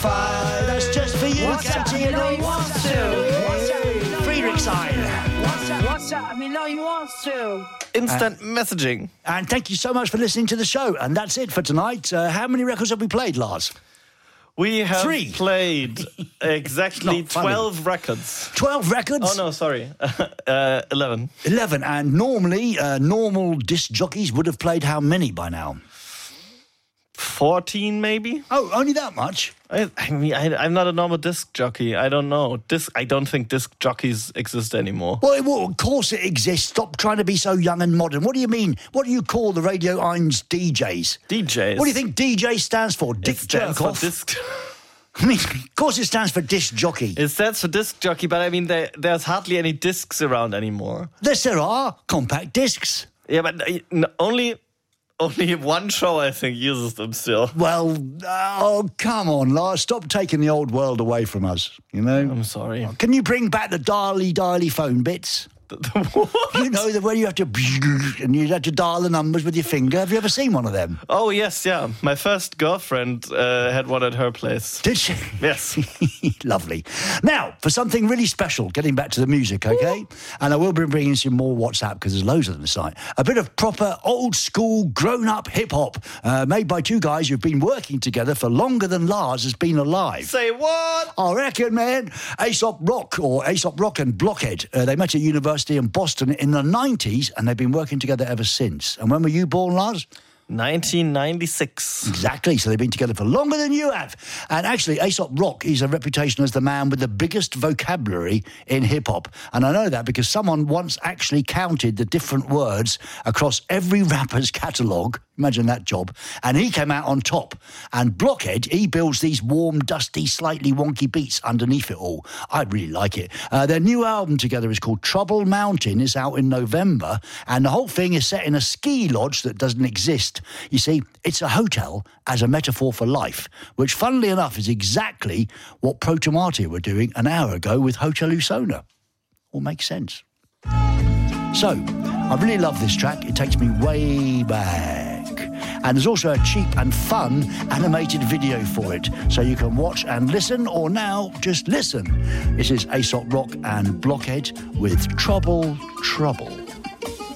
fire. That's just for you, Captain. You know you want to. Friedrichshain. What's up? I mean, no, you want to. Instant messaging. And thank you so much for listening to the show. And that's it for tonight. How many records have we played, Lars? We have 3. played exactly Not funny. 12 records. 12 records? Oh, no, sorry. 11. 11. And normally, normal disc jockeys would have played how many by now? 14, maybe? Oh, only that much? I mean, I'm not a normal disc jockey. I don't know. I don't think disc jockeys exist anymore. Well, of course it exists. Stop trying to be so young and modern. What do you mean? What do you call the Radio 1's DJs? DJs? What do you think DJ stands for? Dick It stands for Jerkoff? disc... I mean, of course it stands for disc jockey. It stands for disc jockey, but I mean, there's hardly any discs around anymore. Yes, there are. Compact discs. Yeah, but only one show, I think, uses them still. Well, oh, come on, Lars. Stop taking the old world away from us, you know? I'm sorry. Can you bring back the dialy phone bits? What? You know, the way you have to... and you have to dial the numbers with your finger. Have you ever seen one of them? Oh, yes, yeah. My first girlfriend had one at her place. Did she? Yes. Lovely. Now, for something really special, getting back to the music, okay? And I will be bringing some more WhatsApp because there's loads of them this night. A bit of proper old-school, grown-up hip-hop made by two guys who've been working together for longer than Lars has been alive. Say what? I reckon, man. Aesop Rock and Blockhead. They met at university in Boston in the 90s and they've been working together ever since. And when were you born, Lars? 1996. Exactly, so they've been together for longer than you have. And actually, Aesop Rock is a reputation as the man with the biggest vocabulary in hip-hop. And I know that because someone once actually counted the different words across every rapper's catalogue. Imagine that job. And he came out on top. And Blockhead, he builds these warm, dusty, slightly wonky beats underneath it all. I really like it. Their new album together is called Trouble Mountain. It's out in November. And the whole thing is set in a ski lodge that doesn't exist. You see, it's a hotel as a metaphor for life, which, funnily enough, is exactly what Protomartia were doing an hour ago with Hotel Usona. All makes sense. So, I really love this track. It takes me way back. And there's also a cheap and fun animated video for it, so you can watch and listen, or now just listen. This is Aesop Rock and Blockhead with Trouble.